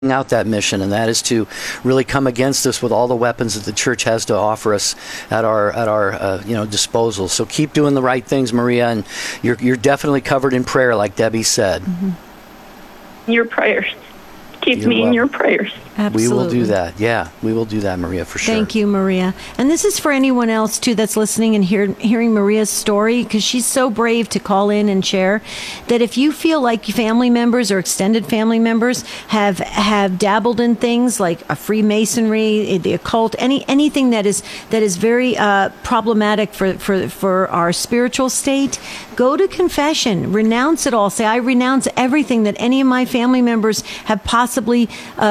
out that mission, and that is to really come against us with all the weapons that the church has to offer us at our disposal. So keep doing the right things, Maria, and you're definitely covered in prayer, like Debbie said. Your prayers. Keep me in your prayers. Absolutely. We will do that. Yeah, we will do that, Maria, for sure. Thank you, Maria. And this is for anyone else, too, that's listening and hearing Maria's story, because she's so brave to call in and share, that if you feel like family members or extended family members have dabbled in things like a Freemasonry, the occult, anything that is very problematic for our spiritual state, go to confession. Renounce it all. Say, I renounce everything that any of my family members have possibly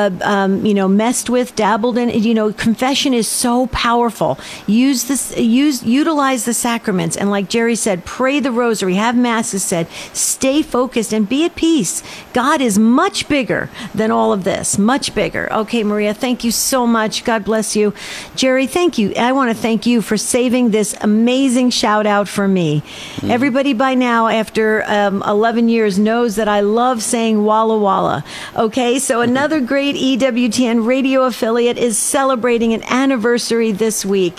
messed with, dabbled in. Confession is so powerful. Utilize the sacraments, and like Jerry said, pray the rosary, have masses said, stay focused, and be at peace. God is much bigger than all of this, much bigger. Okay, Maria, thank you so much. God bless you. Jerry, thank you. I want to thank you for saving this amazing shout out for me. Everybody by now, after 11 years, knows that I love saying Walla Walla. Okay, so another great EWTN radio affiliate is celebrating an anniversary this week.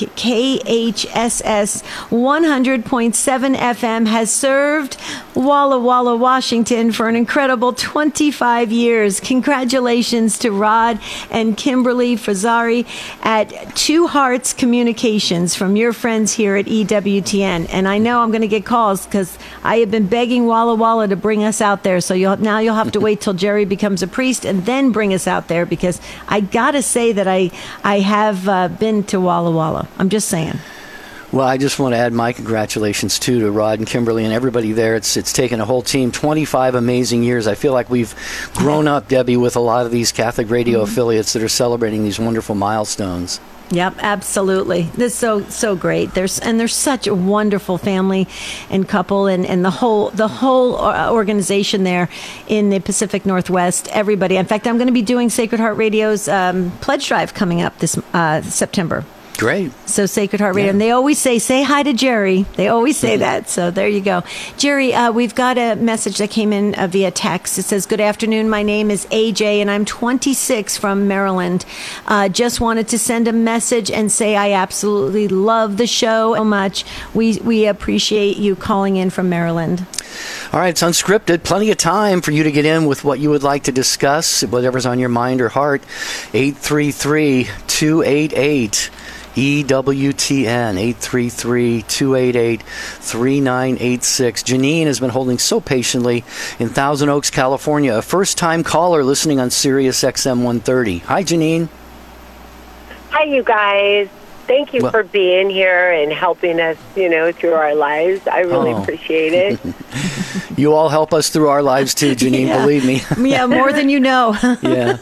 KHSS 100.7 FM has served Walla Walla, Washington for an incredible 25 years. Congratulations to Rod and Kimberly Fazari at Two Hearts Communications from your friends here at EWTN. And I know I'm going to get calls because I have been begging Walla Walla to bring us out there. So you'll have to wait till Jerry becomes a priest and then bring us out there, because I got to say that I have been to Walla Walla. I'm just saying. Well, I just want to add my congratulations, too, to Rod and Kimberly and everybody there. It's taken a whole team, 25 amazing years. I feel like we've grown up, Debbie, with a lot of these Catholic radio affiliates that are celebrating these wonderful milestones. Yep, absolutely. This is so great. There's such a wonderful family and couple, and the whole organization there in the Pacific Northwest. Everybody. In fact, I'm going to be doing Sacred Heart Radio's pledge drive coming up this September. Great. So Sacred Heart Radio. Yeah. And they always say hi to Jerry. They always say that. So there you go. Jerry, we've got a message that came in via text. It says, good afternoon. My name is AJ, and I'm 26 from Maryland. Just wanted to send a message and say I absolutely love the show so much. We appreciate you calling in from Maryland. All right, it's unscripted. Plenty of time for you to get in with what you would like to discuss, whatever's on your mind or heart. 833-288. EWTN 833-288-3986. Janine has been holding so patiently in Thousand Oaks, California, a first-time caller listening on Sirius XM 130. Hi, Janine. Hi, you guys. Thank you for being here and helping us, through our lives. I really appreciate it. You all help us through our lives too, Janine, believe me. Yeah, more than you know. Yeah.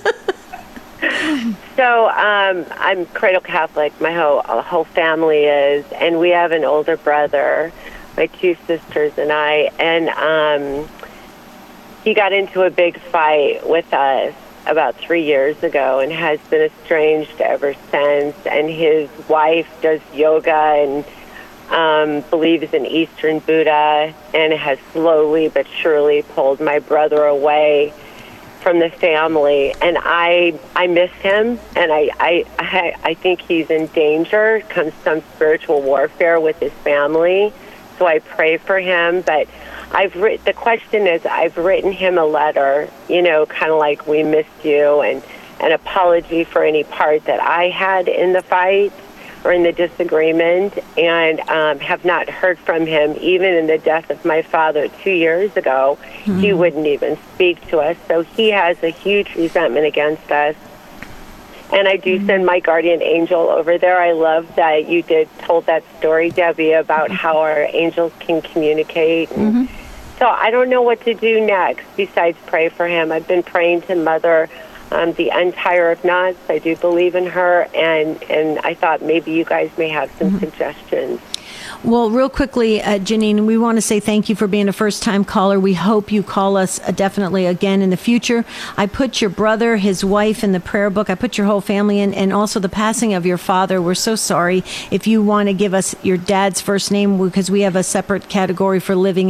So I'm cradle Catholic. My whole family is, and we have an older brother, my two sisters and I, and he got into a big fight with us about 3 years ago and has been estranged ever since. And his wife does yoga and believes in Eastern Buddha, and has slowly but surely pulled my brother away from the family, and I miss him, and I think he's in danger, comes some spiritual warfare with his family, so I pray for him. But the question is, I've written him a letter, kind of like, we missed you, and an apology for any part that I had in the fight or in the disagreement, and have not heard from him. Even in the death of my father 2 years ago, he wouldn't even speak to us. So he has a huge resentment against us. And I do send my guardian angel over there. I love that you told that story, Debbie, about how our angels can communicate. And so I don't know what to do next besides pray for him. I've been praying to Mother the Untier of Knots. I do believe in her, and I thought maybe you guys may have some suggestions. Well, real quickly, Janine, we want to say thank you for being a first-time caller. We hope you call us definitely again in the future. I put your brother, his wife in the prayer book. I put your whole family in, and also the passing of your father. We're so sorry. If you want to give us your dad's first name, because we have a separate category for living